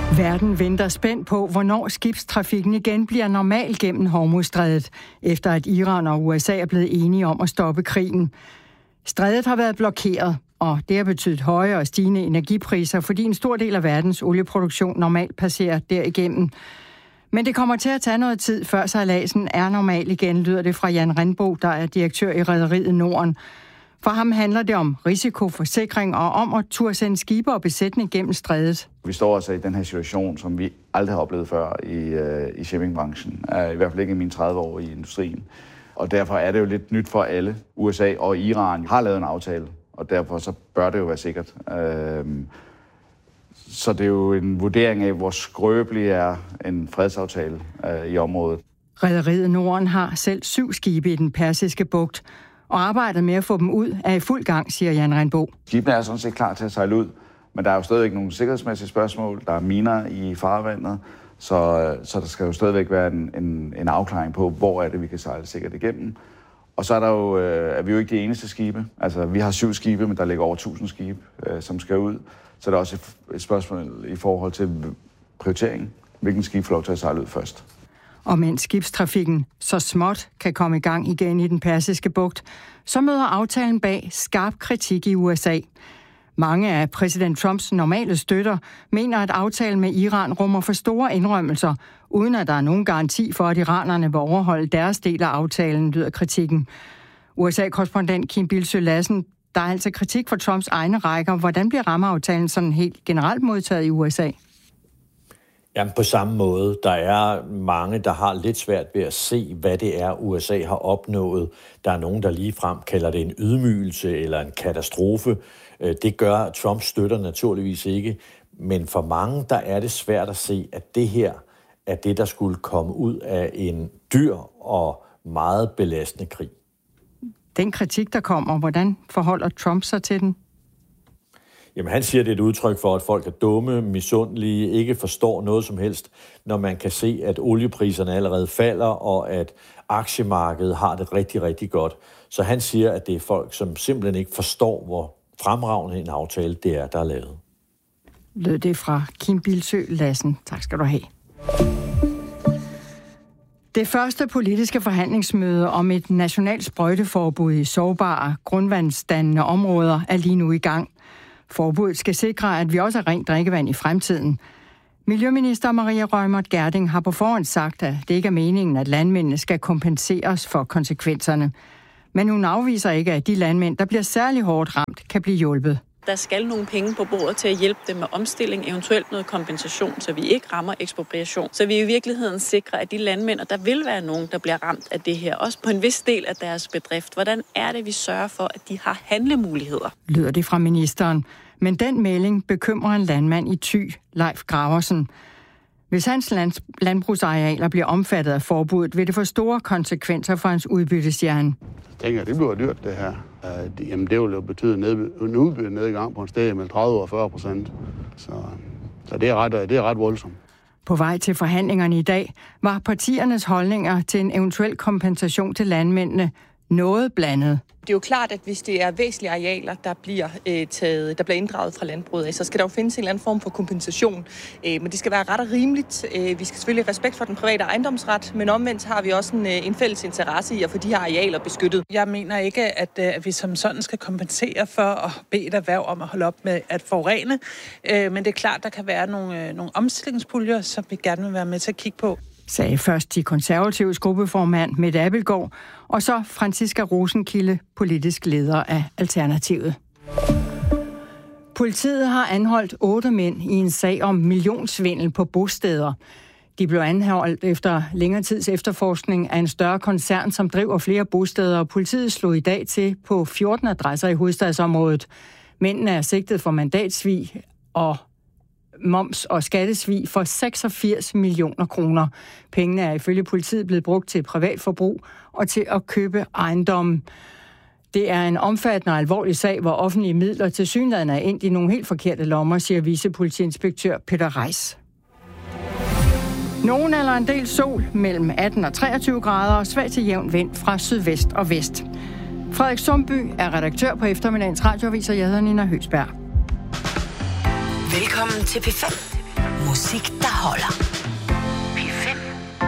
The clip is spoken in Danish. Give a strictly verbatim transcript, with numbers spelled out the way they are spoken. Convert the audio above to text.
Verden venter spændt på, hvornår skibstrafikken igen bliver normal gennem Hormuzstrædet, efter at Iran og U S A er blevet enige om at stoppe krigen. Strædet har været blokeret, og det har betydet højere og stigende energipriser, fordi en stor del af verdens olieproduktion normalt passerer derigennem. Men det kommer til at tage noget tid, før sejladsen er normal igen, lyder det fra Jan Rindbo, der er direktør i rederiet Norden. For ham handler det om risikoforsikring og om at turde sende skibe og besætning gennem strædet. Vi står altså i den her situation, som vi aldrig har oplevet før i, uh, i shippingbranchen. Uh, I hvert fald ikke i mine tredive år i industrien. Og derfor er det jo lidt nyt for alle. U S A og Iran har lavet en aftale, og derfor så bør det jo være sikkert. Uh, så det er jo en vurdering af, hvor skrøbelig er en fredsaftale uh, i området. Rederiet Norden har selv syv skibe i den Persiske Bugt, og arbejdet med at få dem ud er i fuld gang, siger Jan Rindbo. Skibene er sådan set klar til at sejle ud, men der er jo stadig ikke nogen sikkerhedsmæssige spørgsmål. Der er miner i farvandet, så, så der skal jo stadigvæk være en, en, en afklaring på, hvor er det, vi kan sejle sikkert igennem. Og så er, der jo, øh, er vi jo ikke de eneste skibe. Altså, vi har syv skibe, men der ligger over tusind skibe, øh, som skal ud. Så der er også et, et spørgsmål i forhold til prioritering. Hvilken skib får lov til at sejle ud først? Og mens skibstrafikken så småt kan komme i gang igen i den Persiske Bugt, så møder aftalen bag skarp kritik i U S A. Mange af præsident Trumps normale støtter mener, at aftalen med Iran rummer for store indrømmelser, uden at der er nogen garanti for, at iranerne vil overholde deres del af aftalen, lyder kritikken. U S A-korrespondent Kim Bildsøe Lassen, der er altså kritik for Trumps egne rækker. Hvordan bliver rammeaftalen sådan helt generelt modtaget i U S A? Jamen på samme måde. Der er mange, der har lidt svært ved at se, hvad det er, U S A har opnået. Der er nogen, der ligefrem kalder det en ydmygelse eller en katastrofe. Det gør Trumps støtter naturligvis ikke. Men for mange, der er det svært at se, at det her er det, der skulle komme ud af en dyr og meget belastende krig. Den kritik, der kommer, hvordan forholder Trump sig til den? Jamen, han siger, det er et udtryk for, at folk er dumme, misundelige, ikke forstår noget som helst, når man kan se, at oliepriserne allerede falder, og at aktiemarkedet har det rigtig, rigtig godt. Så han siger, at det er folk, som simpelthen ikke forstår, hvor fremragende en aftale det er, der er lavet. Lød det fra Kim Bildsøe Lassen. Tak skal du have. Det første politiske forhandlingsmøde om et nationalt sprøjteforbud i sårbare grundvandsdannende områder er lige nu i gang. Forbuddet skal sikre, at vi også har rent drikkevand i fremtiden. Miljøminister Maria Reumert Gjerding har på forhånd sagt, at det ikke er meningen, at landmændene skal kompenseres for konsekvenserne. Men hun afviser ikke, at de landmænd, der bliver særlig hårdt ramt, kan blive hjulpet. Der skal nogle penge på bordet til at hjælpe dem med omstilling, eventuelt noget kompensation, så vi ikke rammer ekspropriation. Så vi i virkeligheden sikrer, at de landmænd, og der vil være nogen, der bliver ramt af det her, også på en vis del af deres bedrift. Hvordan er det, vi sørger for, at de har handlemuligheder? Lyder det fra ministeren. Men den melding bekymrer en landmand i Thy, Leif Graversen. Hvis hans land, landbrugsarealer bliver omfattet af forbuddet, vil det få store konsekvenser for hans udbyttesjern. Jeg tænker, det bliver dyrt, det her. Uh, jamen, det vil jo betyde en udbyttenedgang på en sted mellem tredive og fyrre procent. Så, så det, er ret, det er ret voldsomt. På vej til forhandlingerne i dag var partiernes holdninger til en eventuel kompensation til landmændene noget blandet. Det er jo klart, at hvis det er væsentlige arealer, der bliver, øh, taget, der bliver inddraget fra landbruget af, så skal der jo findes en eller anden form for kompensation. Øh, men det skal være ret og rimeligt. Øh, vi skal selvfølgelig have respekt for den private ejendomsret, men omvendt har vi også en, øh, en fælles interesse i at få de her arealer beskyttet. Jeg mener ikke, at, øh, at vi som sådan skal kompensere for at bede et erhverv om at holde op med at forurene. Øh, men det er klart, der kan være nogle, øh, nogle omstillingspuljer, som vi gerne vil være med til at kigge på. Sagde først de konservatives gruppeformand Mette Abildgaard, og så Franciska Rosenkilde, politisk leder af Alternativet. Politiet har anholdt otte mænd i en sag om millionsvindel på bosteder. De blev anholdt efter længere tids efterforskning af en større koncern, som driver flere bosteder, og politiet slog i dag til på fjorten adresser i hovedstadsområdet. Mændene er sigtet for mandatsvig og moms- og skattesvig for seksogfirs millioner kroner. Pengene er ifølge politiet blevet brugt til privat forbrug og til at købe ejendomme. Det er en omfattende og alvorlig sag, hvor offentlige midler til synligheden er endt i nogle helt forkerte lommer, siger vicepolitiinspektør Peter Reis. Nogen eller en del sol mellem atten og treogtyve grader og svag til jævn vind fra sydvest og vest. Frederik Sumby er redaktør på eftermiddagens radioavis, og jeg hedder Nina Høgsberg. Velkommen til P fem Musik, der holder.